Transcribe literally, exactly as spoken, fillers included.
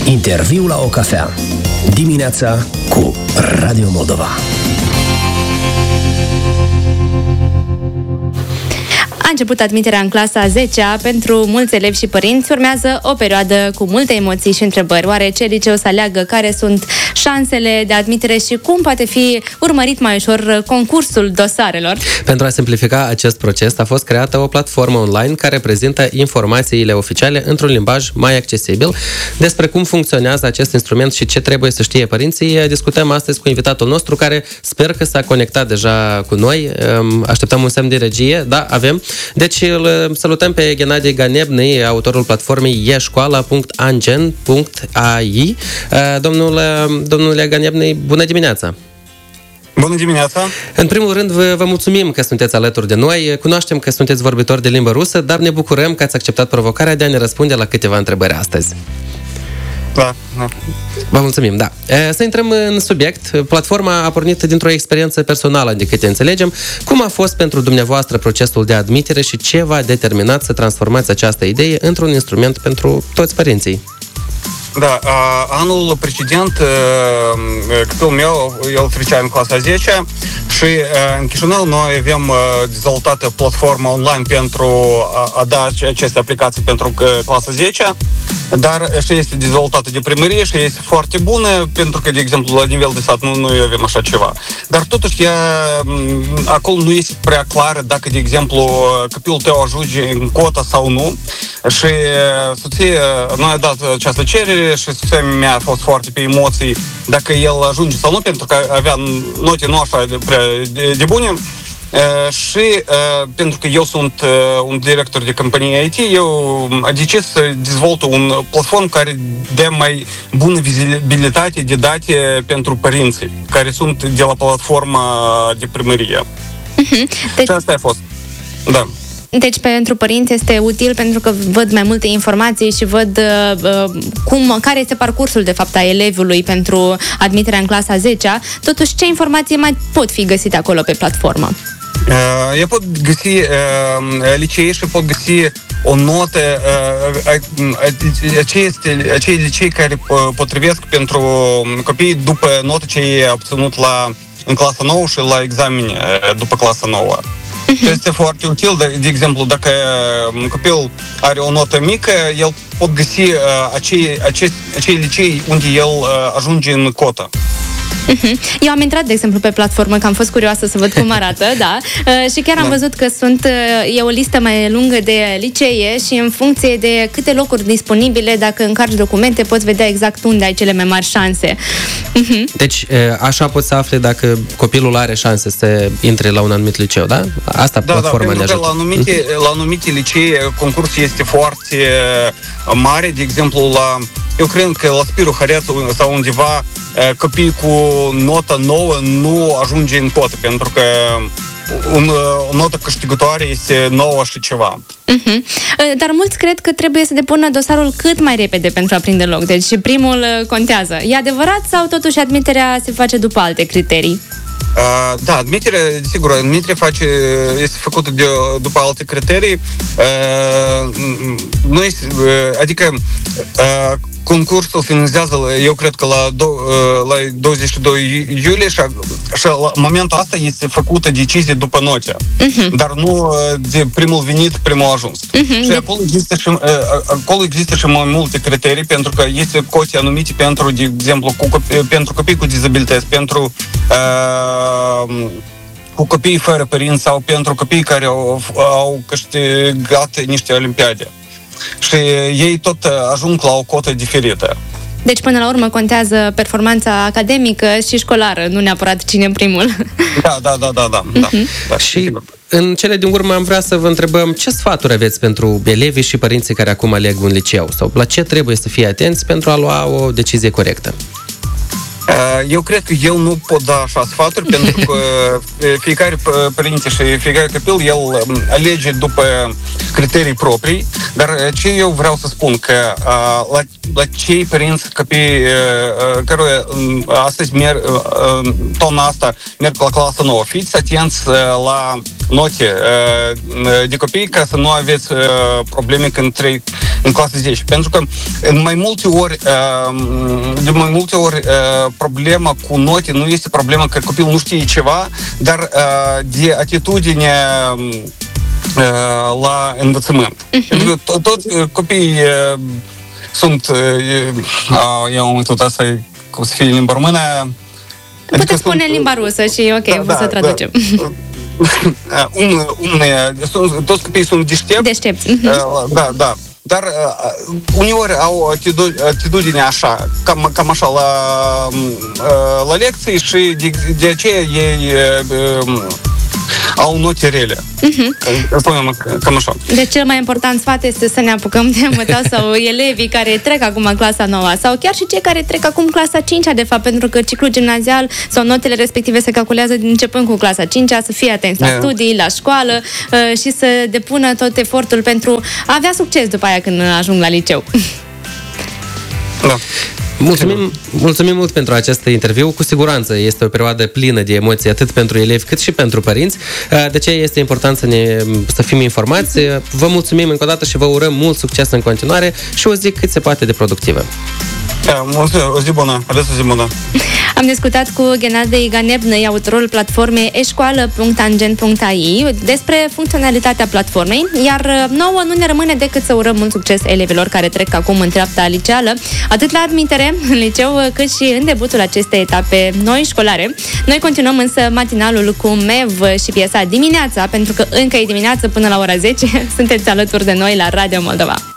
Interviu la o cafea. Dimineața cu Radio Moldova. A început admiterea în clasa a zecea. Pentru mulți elevi și părinți urmează o perioadă cu multe emoții și întrebări. Oare ce liceu să aleagă? Care sunt șansele de admitere și cum poate fi urmărit mai ușor concursul dosarelor? Pentru a simplifica acest proces a fost creată o platformă online care prezintă informațiile oficiale într-un limbaj mai accesibil. Despre cum funcționează acest instrument și ce trebuie să știe părinții, discutăm astăzi cu invitatul nostru, care sper că s-a conectat deja cu noi. Așteptăm un semn de regie. Da, avem. Deci îl salutăm pe Ghenadie Ganebny, autorul platformei e școala punct angen punct a i. Domnule, domnule Ganebny, bună dimineața! Bună dimineața! În primul rând, vă, vă mulțumim că sunteți alături de noi. Cunoaștem că sunteți vorbitori de limbă rusă, dar ne bucurăm că ați acceptat provocarea de a ne răspunde la câteva întrebări astăzi. Da, da. Vă mulțumim, da. Să intrăm în subiect. Platforma a pornit dintr-o experiență personală, de câte înțelegem. Cum a fost pentru dumneavoastră procesul de admitere și ce v-a determinat să transformați această idee într-un instrument pentru toți părinții? Da, anul precedent copilul meu, el trecea în clasa a zecea și în Chișinău noi avem dezvoltată platformă online pentru a da aceste aplicații pentru clasa a zecea, dar și este dezvoltată de primărie și este foarte bună, pentru că, de exemplu, la nivel de sat nu noi avem așa ceva. Dar totuși, ea, acolo nu este prea clară dacă, de exemplu, copilul tău ajunge în cota sau nu. Și soția, noi a dat această cerere și soția mea a fost foarte pe emoții dacă el ajunge sau nu, pentru că avea note nu așa de, prea de, de bune. Uh, și uh, pentru că eu sunt uh, un director de companie I T, eu am decis să dezvolt un platform care dă mai bună vizibilitate de date pentru părinții care sunt de la platforma de primărie. Uh-huh. Deci... Și asta a fost. Da. Deci pentru părinți este util pentru că văd mai multe informații și văd uh, cum, care este parcursul de fapt a elevului pentru admiterea în clasa a zecea. Totuși, ce informații mai pot fi găsite acolo pe platformă? Uh, eu pot găsi uh, licei și pot găsi o notă, uh, acei, acei licei care potrivesc pentru copii după notă ce ei au obținut la, în clasa nouă și la examene după clasa nouă. Uh-huh. Este foarte util, de, de exemplu, dacă un copil are o notă mică, el pot găsi uh, acei, acei, acei licei unde el uh, ajunge în cotă. Uh-huh. Eu am intrat, de exemplu, pe platformă, că am fost curioasă să văd cum arată, da, uh, și chiar am da. văzut că sunt, uh, e o listă mai lungă de licee și în funcție de câte locuri disponibile, dacă încarci documente, poți vedea exact unde ai cele mai mari șanse. Uh-huh. Deci, așa poți să afli dacă copilul are șanse să intre la un anumit liceu, da? Asta da, platforma da, ne ajută. La anumite, la anumite licee concursul este foarte mare, de exemplu, la, eu cred că la Spiru Harețu sau undeva copii cu notă nouă nu ajunge în cotă, pentru că un, o notă câștigătoare este nouă și ceva. Uh-huh. Dar mulți cred că trebuie să depună dosarul cât mai repede pentru a prinde loc, deci primul contează. E adevărat sau totuși admiterea se face după alte criterii? Uh, da, admiterea, sigur, admiterea face, este făcută de, după alte criterii. Uh, nu este, uh, adică uh, concursul finalizează, eu cred că la, do, la douăzeci și doi iulie și, și la momentul ăsta este făcută decizie după note, uh-huh. dar nu de primul venit, primul ajuns. Uh-huh. Și acolo există și, acolo există și mai multe criterii, pentru că este cote anumite pentru, de exemplu, cu, pentru copii cu dizabilități, pentru uh, cu copiii fără părinți sau pentru copiii care au, au câștigat niște olimpiade. Și ei tot ajung la o cotă diferită. Deci, până la urmă, contează performanța academică și școlară, nu neapărat cine primul. Da, da, da, da, da. Uh-huh. da. Și în cele din urmă am vrea să vă întrebăm ce sfaturi aveți pentru elevii și părinții care acum aleg un liceu sau la ce trebuie să fie atenți pentru a lua o decizie corectă? Eu cred că eu nu pot da așa sfaturi, pentru că fiecare părinte și fiecare copil, el alege după criterii proprii, dar ce eu vreau să spun, că la, la cei părinți, copii care astăzi merg, toamna asta merg la clasa nouă, fiți atenți la note de copii ca să nu aveți probleme când trec în clasa zece, pentru că în mai multe ori de mai multe ori problema cu note nu este problema că copilul nu știe ceva, dar de atitudine la învățământ. Uh-huh. Pentru că to- toți copiii sunt, eu am uitat asta, cum să fie în limba română. Puteți adică spune sunt, în limba rusă și ok, da, o să da, traducem. Da. um, um, toți copiii sunt deștepți. Deștepți. Uh-huh. Da, da. Dar uh, uneori au atitudine așa, cam, cam așa la, uh, la lecții și de, de aceea ei uh, au note rele. Uh-huh. Spunem cam așa. Deci cel mai important sfat este să ne apucăm de învățat sau elevii care trec acum în clasa nouă sau chiar și cei care trec acum clasa cincea, de fapt, pentru că ciclul gimnazial sau notele respective se calculează începând cu clasa cincea, să fie atenți la yeah. studii, la școală uh, și să depună tot efortul pentru a avea succes după aia când ajung la liceu. Da. Mulțumim, mulțumim mult pentru acest interviu. Cu siguranță este o perioadă plină de emoții atât pentru elevi cât și pentru părinți. De aceea este important să, ne, să fim informați. Vă mulțumim încă o dată și vă urăm mult succes în continuare și o zi cât se poate de productivă. O zi bună, ales o zi bună. Am discutat cu Gennady Ganebnăi, autorul platformei e școală punct tangent punct a i, despre funcționalitatea platformei, iar nouă nu ne rămâne decât să urăm mult succes elevilor care trec acum în treapta liceală, atât la admitere în liceu, cât și în debutul acestei etape noi școlare. Noi continuăm însă matinalul cu Mev și piesa Dimineața, pentru că încă e dimineață până la ora zece. Sunteți alături de noi la Radio Moldova.